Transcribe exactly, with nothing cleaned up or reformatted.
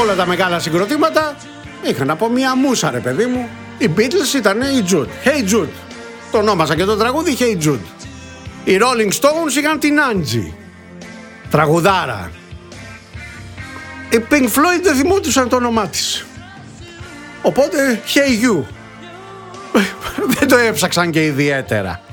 όλα τα μεγάλα συγκροτήματα είχαν από μία μούσα, ρε παιδί μου. Οι Beatles ήταν η Jude. Hey Jude. Το ονόμασα και το τραγούδι Hey Jude. Οι Rolling Stones είχαν την Angie. Τραγουδάρα. Οι Pink Floyd δεν θυμόντουσαν το όνομά της. Οπότε Hey You. Δεν το έψαξαν και ιδιαίτερα.